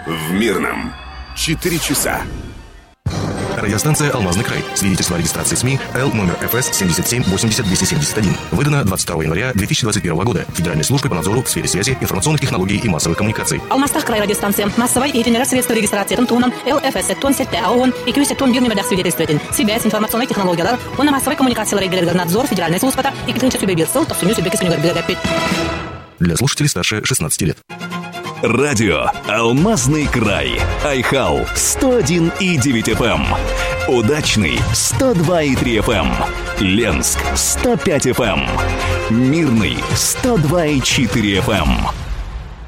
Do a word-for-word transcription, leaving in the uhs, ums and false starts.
в Мирном. Четыре часа. Радиостанция «Алмазный край». Свидетельство о регистрации СМИ Л номер эф эс семьдесят семь восемьдесят двести семьдесят один. Выдано двадцать второго января две тысячи двадцать первого года Федеральной службой по надзору в сфере связи, информационных технологий и массовых коммуникаций. Алмазтах край радиостанция. Массовой и итинер средства регистрации Тунтунан Л эф эс тон сетте АОН и кюсеттон бирни медах свидетельствует. Связь, информационные технологии, он на массовой коммуникации регулирует надзор Федеральной службы и клинча субъектов, то сумею субъекты сумею. Для слушателей старше шестнадцати лет. Радио «Алмазный край». Айхал сто один и девять эф эм. Удачный сто два и три эф эм. Ленск сто пять эф эм. Мирный сто два и четыре эф эм.